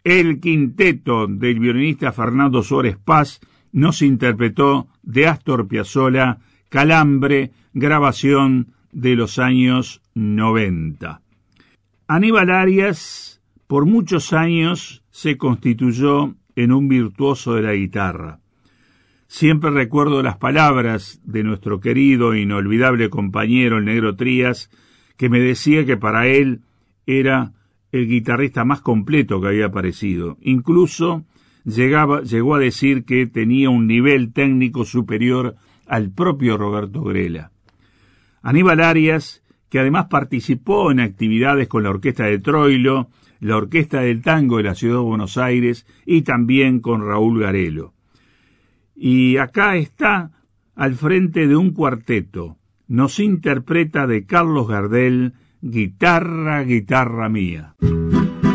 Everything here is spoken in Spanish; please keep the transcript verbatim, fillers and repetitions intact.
el quinteto del violinista Fernando Suárez Paz nos interpretó de Astor Piazzolla, Calambre, grabación de los años noventa. Aníbal Arias por muchos años se constituyó en un virtuoso de la guitarra. Siempre recuerdo las palabras de nuestro querido e inolvidable compañero el Negro Trías, que me decía que para él era el guitarrista más completo que había aparecido. Incluso llegaba, llegó a decir que tenía un nivel técnico superior al propio Roberto Grela. Aníbal Arias, que además participó en actividades con la Orquesta de Troilo, la Orquesta del Tango de la Ciudad de Buenos Aires y también con Raúl Garelo. Y acá está al frente de un cuarteto. Nos interpreta de Carlos Gardel, Guitarra, guitarra mía.